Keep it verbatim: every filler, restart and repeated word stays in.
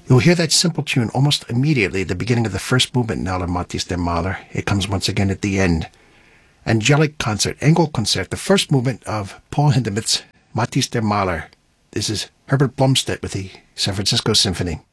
You'll hear that simple tune almost immediately at the beginning of the first movement now of Matthäus der Maler. It comes once again at the end. Angelic Concert, Engelkonzert, the first movement of Paul Hindemith's Matthäus der Maler. This is Herbert Blomstedt with the San Francisco Symphony.